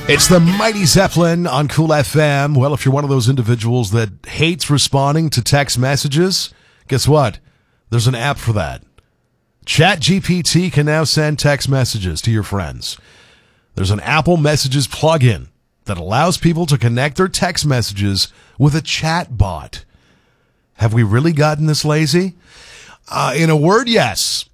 It's the Mighty Zeppelin on Cool FM. Well, if you're one of those individuals that hates responding to text messages, guess what? There's an app for that. ChatGPT can now send text messages to your friends. There's an Apple Messages plugin that allows people to connect their text messages with a chat bot. Have we really gotten this lazy? In a word, yes.